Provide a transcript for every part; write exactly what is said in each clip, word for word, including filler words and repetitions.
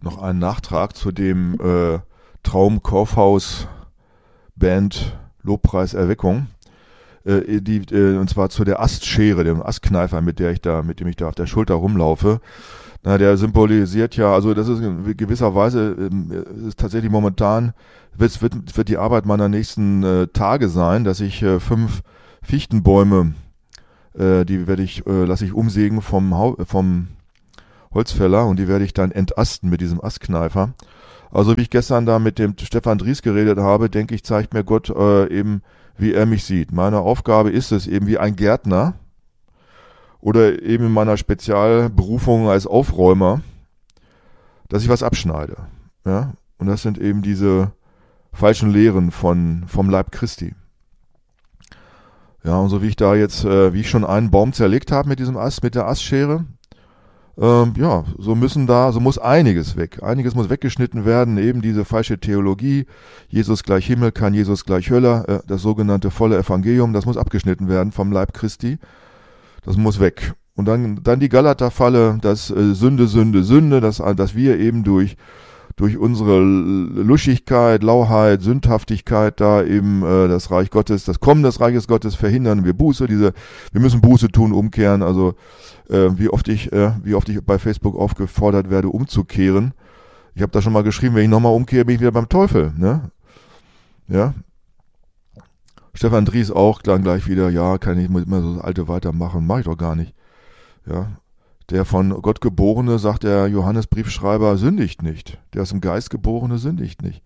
noch einen Nachtrag zu dem äh, Traum Kaufhaus Band Lobpreis Erweckung. Äh, die, äh, und zwar zu der Astschere, dem Astkneifer, mit der ich da, mit dem ich da auf der Schulter rumlaufe. Na, der symbolisiert ja, also das ist in gewisser Weise, äh, ist tatsächlich momentan, wird, wird, wird die Arbeit meiner nächsten äh, Tage sein, dass ich äh, fünf Fichtenbäume, äh, die werde ich, äh, lasse ich umsägen vom, Hau- vom Holzfäller und die werde ich dann entasten mit diesem Astkneifer. Also wie ich gestern da mit dem Stefan Dries geredet habe, denke ich, zeigt mir Gott äh, eben, wie er mich sieht. Meine Aufgabe ist es eben wie ein Gärtner oder eben in meiner Spezialberufung als Aufräumer, dass ich was abschneide. Ja? Und das sind eben diese falschen Lehren von, vom Leib Christi. Ja, und so wie ich da jetzt, äh, wie ich schon einen Baum zerlegt habe mit diesem Ast, mit der Astschere, ähm, ja, so müssen da, so muss einiges weg. Einiges muss weggeschnitten werden, eben diese falsche Theologie, Jesus gleich Himmel, kein Jesus gleich Hölle, äh, das sogenannte volle Evangelium, das muss abgeschnitten werden vom Leib Christi. Das muss weg. Und dann, dann die Galaterfalle, das äh, Sünde, Sünde, Sünde, dass, dass wir eben durch, durch unsere Luschigkeit, Lauheit, Sündhaftigkeit da eben äh, das Reich Gottes, das Kommen des Reiches Gottes verhindern. Wir Buße, diese, wir müssen Buße tun, umkehren. Also äh, wie oft ich, äh, wie oft ich bei Facebook aufgefordert werde, umzukehren. Ich habe da schon mal geschrieben, wenn ich nochmal umkehre, bin ich wieder beim Teufel. Ne? Ja. Stefan Dries auch dann gleich wieder, ja, kann ich immer so das Alte weitermachen, mache ich doch gar nicht. Ja, der von Gott Geborene, sagt der Johannesbriefschreiber, sündigt nicht. Der aus dem Geist Geborene sündigt nicht.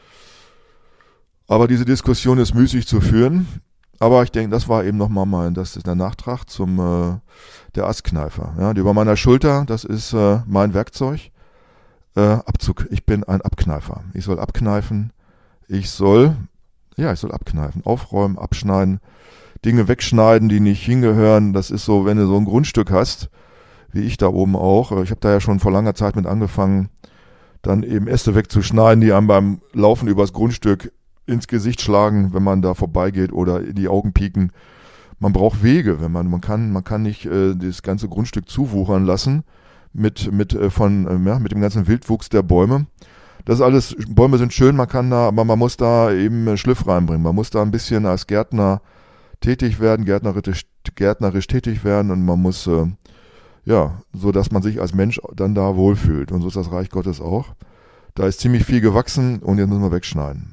Aber diese Diskussion ist müßig zu führen. Aber ich denke, das war eben nochmal mein, das ist der Nachtrag zum äh, der Astkneifer. Ja, die über meiner Schulter, das ist äh, mein Werkzeug. Äh, Abzug. Ich bin ein Abkneifer. Ich soll abkneifen. Ich soll Ja, ich soll abkneifen, aufräumen, abschneiden, Dinge wegschneiden, die nicht hingehören. Das ist so, wenn du so ein Grundstück hast, wie ich da oben auch. Ich habe da ja schon vor langer Zeit mit angefangen, dann eben Äste wegzuschneiden, die einem beim Laufen übers Grundstück ins Gesicht schlagen, wenn man da vorbeigeht oder in die Augen pieken. Man braucht Wege, wenn man man kann man kann nicht äh, das ganze Grundstück zuwuchern lassen mit mit äh, von äh, ja, mit dem ganzen Wildwuchs der Bäume. Das alles, Bäume sind schön, man kann da, aber man muss da eben Schliff reinbringen. Man muss da ein bisschen als Gärtner tätig werden, gärtnerisch, gärtnerisch tätig werden und man muss, äh, ja, so dass man sich als Mensch dann da wohlfühlt. Und so ist das Reich Gottes auch. Da ist ziemlich viel gewachsen und jetzt müssen wir wegschneiden.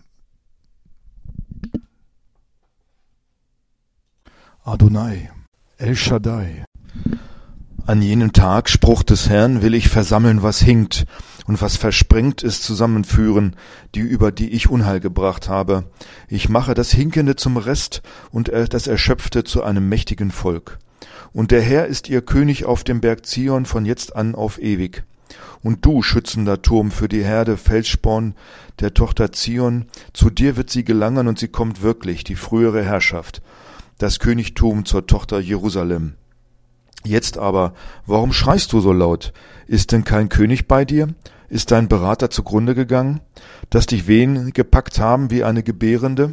Adonai, El Shaddai. An jenem Tag, Spruch des Herrn, will ich versammeln, was hinkt, und was versprengt ist, zusammenführen, die über die ich Unheil gebracht habe. Ich mache das Hinkende zum Rest und das Erschöpfte zu einem mächtigen Volk. Und der Herr ist ihr König auf dem Berg Zion von jetzt an auf ewig. Und du, schützender Turm für die Herde, Felssporn der Tochter Zion, zu dir wird sie gelangen und sie kommt wirklich, die frühere Herrschaft, das Königtum zur Tochter Jerusalem. Jetzt aber, warum schreist du so laut? Ist denn kein König bei dir? Ist dein Berater zugrunde gegangen, dass dich Wehen gepackt haben wie eine Gebärende?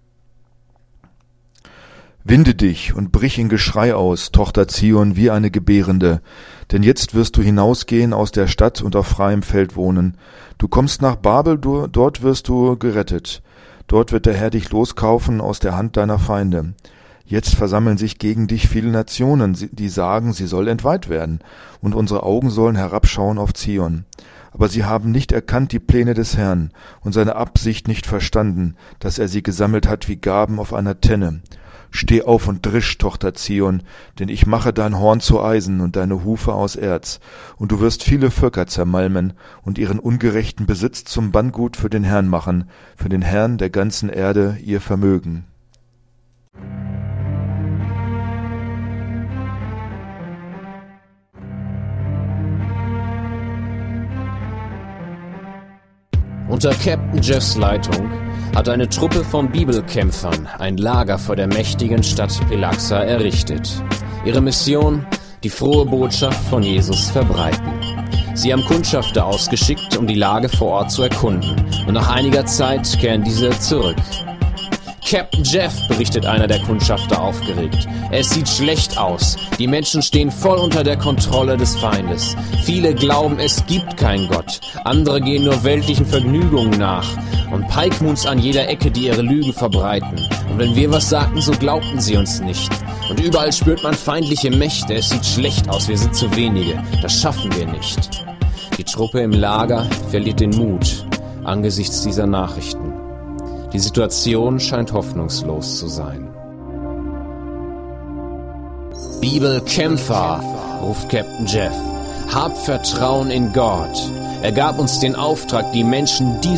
Winde dich und brich in Geschrei aus, Tochter Zion, wie eine Gebärende, denn jetzt wirst du hinausgehen aus der Stadt und auf freiem Feld wohnen. Du kommst nach Babel, du, dort wirst du gerettet. Dort wird der Herr dich loskaufen aus der Hand deiner Feinde. Jetzt versammeln sich gegen dich viele Nationen, die sagen, sie soll entweiht werden, und unsere Augen sollen herabschauen auf Zion. Aber sie haben nicht erkannt die Pläne des Herrn und seine Absicht nicht verstanden, dass er sie gesammelt hat wie Gaben auf einer Tenne. Steh auf und drisch, Tochter Zion, denn ich mache dein Horn zu Eisen und deine Hufe aus Erz, und du wirst viele Völker zermalmen und ihren ungerechten Besitz zum Banngut für den Herrn machen, für den Herrn der ganzen Erde ihr Vermögen. Unter Captain Jeffs Leitung hat eine Truppe von Bibelkämpfern ein Lager vor der mächtigen Stadt Pelaxa errichtet. Ihre Mission: die frohe Botschaft von Jesus verbreiten. Sie haben Kundschafter ausgeschickt, um die Lage vor Ort zu erkunden, und nach einiger Zeit kehren diese zurück. Captain Jeff, berichtet einer der Kundschafter aufgeregt. Es sieht schlecht aus. Die Menschen stehen voll unter der Kontrolle des Feindes. Viele glauben, es gibt keinen Gott. Andere gehen nur weltlichen Vergnügungen nach. Und Pike Moons an jeder Ecke, die ihre Lügen verbreiten. Und wenn wir was sagten, so glaubten sie uns nicht. Und überall spürt man feindliche Mächte. Es sieht schlecht aus, wir sind zu wenige. Das schaffen wir nicht. Die Truppe im Lager verliert den Mut angesichts dieser Nachrichten. Die Situation scheint hoffnungslos zu sein. Bibelkämpfer, ruft Captain Jeff. Habt Vertrauen in Gott. Er gab uns den Auftrag, die Menschen dieser